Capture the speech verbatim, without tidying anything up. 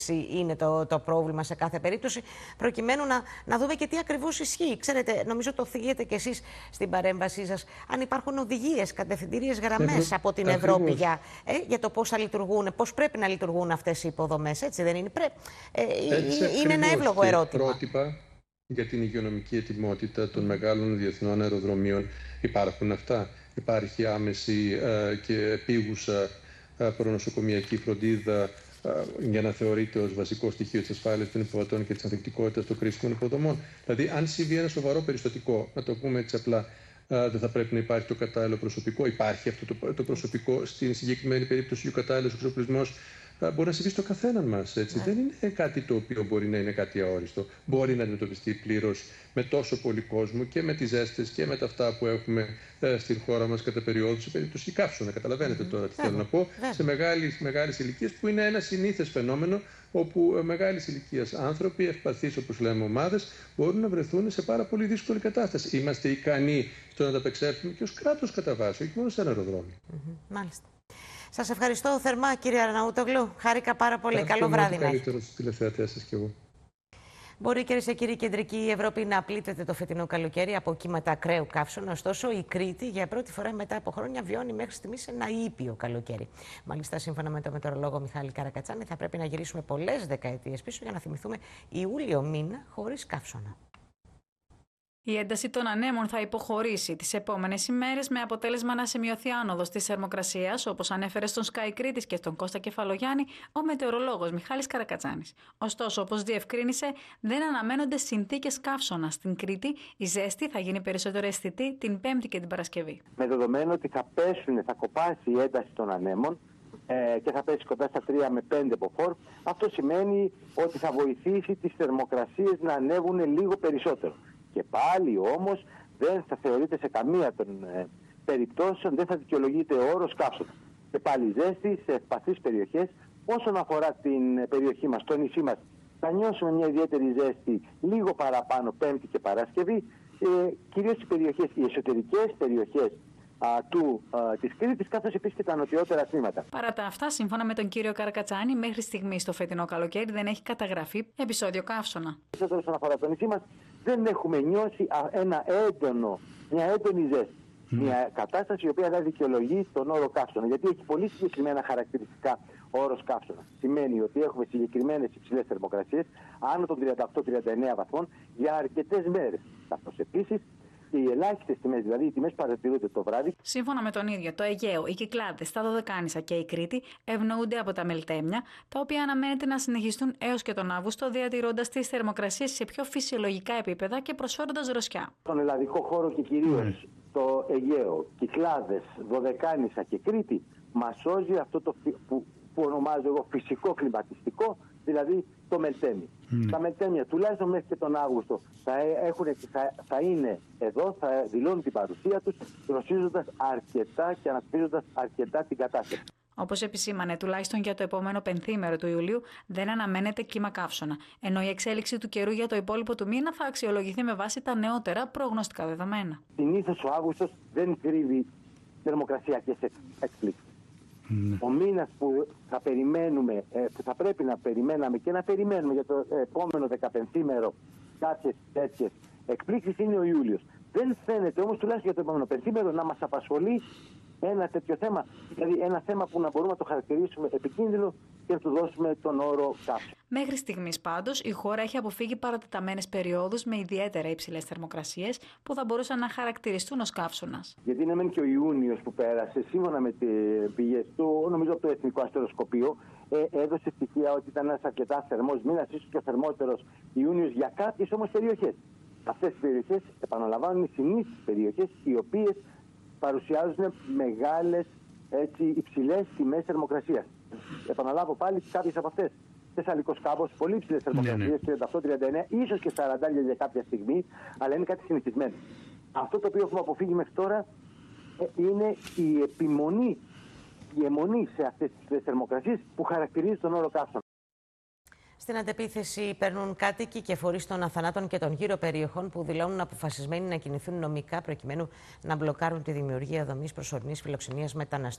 είναι το, το πρόβλημα σε κάθε περίπτωση, προκειμένου να, να δούμε και τι ακριβώς ισχύει. Ξέρετε, νομίζω το θίγετε κι εσείς στην παρέμβασή σας, αν υπάρχουν οδηγίες, κατευθυντήριες γραμμές από την ακριβώς. Ευρώπη για, ε, για το πώς θα λειτουργούν, πώς πρέπει να λειτουργούν αυτές οι υποδομές, έτσι δεν είναι? Πρέ... Ε, έτσι, είναι ένα εύλογο ερώτημα. Πρότυπα για την υγειονομική ετοιμότητα των μεγάλων διεθνών αεροδρομίων υπάρχουν αυτά? Υπάρχει άμεση ε, και επίγουσα ε, προνοσοκομιακή φροντίδα για να θεωρείται ως βασικό στοιχείο της ασφάλειας των υποβατών και της ανθεκτικότητας των κρίσιμων υποδομών? Δηλαδή, αν συμβεί ένα σοβαρό περιστατικό, να το πούμε έτσι απλά, δεν θα πρέπει να υπάρχει το κατάλληλο προσωπικό? Υπάρχει αυτό το, το προσωπικό στην συγκεκριμένη περίπτωση? Ο κατάλληλος εξοπλισμός μπορεί να συμβεί στο καθέναν μας. Έτσι. Yeah. Δεν είναι κάτι το οποίο μπορεί να είναι κάτι αόριστο. Μπορεί να αντιμετωπιστεί πλήρως με τόσο πολύ κόσμο και με τις ζέστες και με τα αυτά που έχουμε ε, στην χώρα μας κατά περιόδους, σε περίπτωση καύσωνα. Καταλαβαίνετε mm-hmm. τώρα τι yeah. θέλω να πω. Yeah. Σε μεγάλες, μεγάλες ηλικίες, που είναι ένα συνήθες φαινόμενο, όπου ε, μεγάλης ηλικίας άνθρωποι, ευπαθείς όπως λέμε ομάδες, μπορούν να βρεθούν σε πάρα πολύ δύσκολη κατάσταση. Είμαστε ικανοί στο να ανταπεξέλθουμε και ως κράτος κατά βάση, όχι μόνο σε ένα αεροδρόμιο. Mm-hmm. Μάλιστα. Σας ευχαριστώ θερμά, κύριε Αρναούτογλου. Χάρηκα πάρα πολύ. Ευχαριστώ. Καλό βράδυ. Το καλύτερο στους τηλεθεατές σας κι εγώ. Μπορεί, κυρίες και κύριοι, η κεντρική Ευρώπη να πλήττεται το φετινό καλοκαίρι από κύματα ακραίου καύσωνα. Ωστόσο, η Κρήτη για πρώτη φορά μετά από χρόνια βιώνει μέχρι στιγμής ένα ήπιο καλοκαίρι. Μάλιστα, σύμφωνα με τον μετεωρολόγο Μιχάλη Καρακατσάνη, θα πρέπει να γυρίσουμε πολλές δεκαετίες πίσω για να θυμηθούμε Ιούλιο μήνα χωρίς καύσωνα. Η ένταση των ανέμων θα υποχωρήσει τις επόμενες ημέρες, με αποτέλεσμα να σημειωθεί άνοδος της θερμοκρασίας, όπως ανέφερε στον Sky Κρήτης και στον Κώστα Κεφαλογιάννη ο μετεωρολόγος Μιχάλης Καρακατσάνης. Ωστόσο, όπως διευκρίνησε, δεν αναμένονται συνθήκες καύσωνα στην Κρήτη. Η ζέστη θα γίνει περισσότερο αισθητή την Πέμπτη και την Παρασκευή. Με δεδομένο ότι θα πέσουν, θα κοπάσει η ένταση των ανέμων ε, και θα πέσει κοντά στα τρία με πέντε μποφόρ, αυτό σημαίνει ότι θα βοηθήσει τις θερμοκρασίες να ανέβουν λίγο περισσότερο. Και πάλι όμως δεν θα θεωρείται σε καμία των ε, περιπτώσεων, δεν θα δικαιολογείται ο όρος καύσωνα. Και πάλι ζέστη σε ευπαθείς περιοχές. Όσον αφορά την περιοχή μας, το νησί μας, θα νιώσουμε μια ιδιαίτερη ζέστη λίγο παραπάνω Πέμπτη και Παρασκευή. Ε, κυρίως οι περιοχές, οι εσωτερικές περιοχές α, του, α, της Κρήτης, καθώς επίσης και τα νοτιότερα τμήματα. Παρά τα αυτά, σύμφωνα με τον κύριο Καρακατσάνη, μέχρι στιγμής το φετινό καλοκαίρι δεν έχει καταγραφεί επεισόδιο καύσωνα. Όσον αφορά το νησί μας, δεν έχουμε νιώσει ένα έντονο, μια έντονη ζέστη. Mm. Μια κατάσταση η οποία δεν δικαιολογεί τον όρο καύσωνα. Γιατί έχει πολύ συγκεκριμένα χαρακτηριστικά ο όρος καύσωνα. Σημαίνει ότι έχουμε συγκεκριμένες υψηλές θερμοκρασίες, άνω των τριάντα οκτώ με τριάντα εννέα βαθμών, για αρκετές μέρες. Καθώς επίσης οι ελάχιστες τιμές, δηλαδή οι τιμές που παρατηρούνται το βράδυ. Σύμφωνα με τον ίδιο, το Αιγαίο, οι Κυκλάδες, τα Δωδεκάνησα και η Κρήτη ευνοούνται από τα μελτέμια, τα οποία αναμένεται να συνεχιστούν έως και τον Αύγουστο, διατηρώντας τις θερμοκρασίες σε πιο φυσιολογικά επίπεδα και προσφέροντας δροσιά. Στον ελλαδικό χώρο και κυρίως το Αιγαίο, Κυκλάδες, Δωδεκάνησα και Κρήτη, μας σώζει αυτό το που, που ονομάζω εγώ φυσικό κλιματιστικό, δηλαδή το μελτέμι. Mm. Τα μελτέμια τουλάχιστον μέχρι και τον Αύγουστο θα, έχουν, θα, θα είναι εδώ, θα δηλώνουν την παρουσία τους, δροσίζοντας αρκετά και αναπτύσσοντας αρκετά την κατάσταση. Όπως επισήμανε, τουλάχιστον για το επόμενο πενθήμερο του Ιουλίου δεν αναμένεται κύμα καύσωνα, ενώ η εξέλιξη του καιρού για το υπόλοιπο του μήνα θα αξιολογηθεί με βάση τα νεότερα προγνωστικά δεδομένα. Συνήθως ο Αύγουστος δεν κρύβει θερμοκρασιακές εκπλήξεις. Mm. Ο μήνας που θα περιμένουμε, που θα πρέπει να περιμέναμε και να περιμένουμε για το επόμενο δεκαπενθήμερο κάποιες τέτοιες εκπλήξεις είναι ο Ιούλιος. Δεν φαίνεται όμως τουλάχιστον για το επόμενο πενθήμερο να μας απασχολεί ένα τέτοιο θέμα, δηλαδή ένα θέμα που να μπορούμε να το χαρακτηρίσουμε επικίνδυνο και να του δώσουμε τον όρο καύσωνα. Μέχρι στιγμής πάντως η χώρα έχει αποφύγει παρατεταμένες περιόδους με ιδιαίτερα υψηλές θερμοκρασίες που θα μπορούσαν να χαρακτηριστούν ως καύσωνας. Γιατί είναι μεν και ο Ιούνιος που πέρασε, σύμφωνα με τις πηγές του, νομίζω από το Εθνικό Αστεροσκοπείο, ε, έδωσε στοιχεία ότι ήταν ένας αρκετά θερμός μήνας, ίσως και θερμότερος Ιούνιος για κάποιες όμως περιοχές. Αυτές οι περιοχές, επαναλαμβάνουν, οι συνήθεις περιοχές οι οποίες παρουσιάζουν μεγάλες, έτσι, υψηλές τιμές θερμοκρασίας. Επαναλάβω πάλι κάποιες από αυτές. Θεσσαλικός Κάμπος, πολύ υψηλές θερμοκρασίες, τριάντα οκτώ με τριάντα εννέα, ίσως και σαράντα για κάποια στιγμή, αλλά είναι κάτι συνηθισμένο. Αυτό το οποίο έχουμε αποφύγει μέχρι τώρα είναι η επιμονή, η αιμονή σε αυτές τις θερμοκρασίες που χαρακτηρίζει τον όρο καύσωνα. Στην αντεπίθεση παίρνουν κάτοικοι και φορείς των αθανάτων και των γύρω περιοχών που δηλώνουν αποφασισμένοι να κινηθούν νομικά προκειμένου να μπλοκάρουν τη δημιουργία δομής προσωρινής φιλοξενίας μεταναστών.